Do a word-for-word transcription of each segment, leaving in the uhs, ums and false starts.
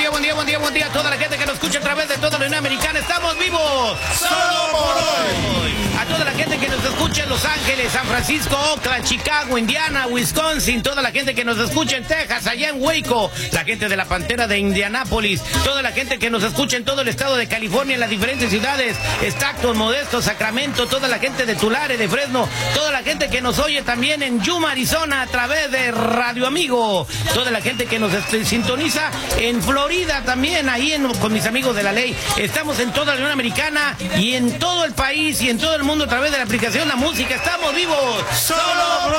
día, buen día, buen día, buen día a toda la gente que nos escucha a través de toda la Unión Americana. ¡Estamos vivos! ¡Solo por hoy! A toda la gente que nos escucha en Los Ángeles, San Francisco, Oakland, Chicago, Indiana, Wisconsin, toda la gente que nos escucha en Texas, allá en Waco, la gente de la Pantera de Indianápolis, toda la gente que nos escucha en todo el estado de California, en las diferentes ciudades, Stockton, Modesto, Sacramento, toda la gente de Tulare, de Fresno, toda la gente que nos oye también en Yuma, Arizona, a través de Radio Amigo, toda la gente que nos este, sintoniza en Florida también, ahí en, con mis amigos de la ley. Estamos en toda la Unión Americana y en todo el país y en todo el mundo a través de la aplicación La Música. Estamos vivos solo por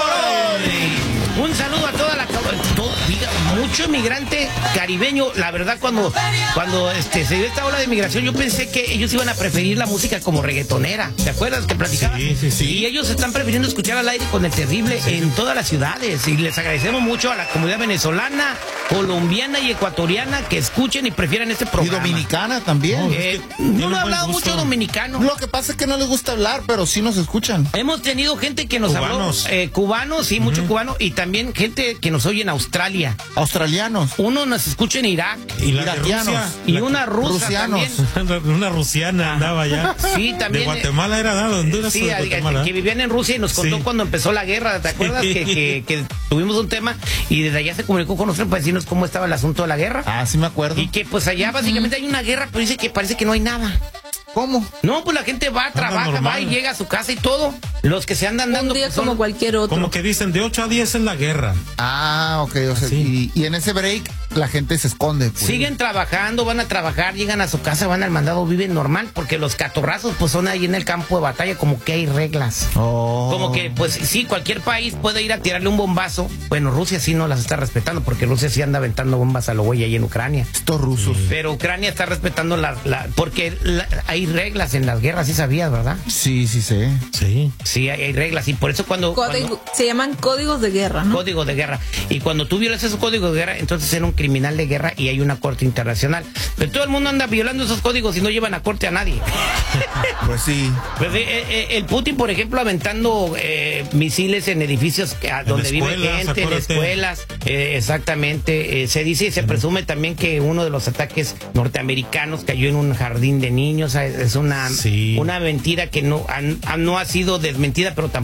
hoy. Un saludo a toda la todo, diga, mucho inmigrante caribeño. La verdad, cuando cuando este se dio esta ola de migración, yo pensé que ellos iban a preferir la música como reggaetonera. ¿Te acuerdas que platicaba? Sí, sí, sí. Y ellos están prefiriendo escuchar al aire con el terrible sí. en todas las ciudades. Y les agradecemos mucho a la comunidad venezolana, colombiana y ecuatoriana que escuchen y prefieran este programa. Y dominicana también. Eh, no lo ha hablado mucho dominicano. Lo que pasa es que no les gusta hablar, pero sí nos escuchan. Hemos tenido gente que nos cubanos. habló, eh, cubanos, sí, uh-huh. mucho cubano, y también gente que nos oye en Australia. Australianos. Uno nos escucha en Irak. Y la iraquianos. Rusia, y la una rusa rusianos. también. Una rusiana andaba allá. Sí, también. De Guatemala era dado, Honduras. Sí, de Guatemala. que vivían en Rusia y nos contó sí. cuando empezó la guerra. ¿Te acuerdas que, que, que tuvimos un tema y desde allá se comunicó con nosotros para decirnos cómo estaba el asunto de la guerra? Ah, sí me acuerdo. Y que pues allá básicamente hay una guerra, pero dice que parece que no hay nada. ¿Cómo? No, pues la gente va, trabaja, va y llega a su casa y todo. Los que se andan dando... Un día pues, como son... cualquier otro. Como que dicen, de ocho a diez es la guerra. Ah, ok. O sea, y, y en ese break la gente se esconde. Pues. Siguen trabajando, van a trabajar, llegan a su casa, van al mandado, viven normal, porque los catorrazos pues son ahí en el campo de batalla, como que hay reglas. Oh. Como que, pues sí, cualquier país puede ir a tirarle un bombazo. Bueno, Rusia sí no las está respetando, porque Rusia sí anda aventando bombas a lo güey ahí en Ucrania. Estos rusos. Pero Ucrania está respetando la... la porque la, hay reglas en las guerras, sí sabías, ¿verdad? Sí, sí sé. Sí. Sí, hay, hay reglas, y por eso cuando, Código, cuando... Se llaman códigos de guerra, ¿no? Códigos de guerra. Y cuando tú violas esos códigos de guerra, entonces eres un criminal de guerra y hay una corte internacional. Pero todo el mundo anda violando esos códigos y no llevan a corte a nadie. Pues sí. Pues, eh, eh, el Putin, por ejemplo, aventando eh, misiles en edificios a donde vive gente, en escuelas. Eh, exactamente. Eh, se dice y se presume también que uno de los ataques norteamericanos cayó en un jardín de niños. Es una, sí. una mentira que no, no ha sido desmentida, pero tampoco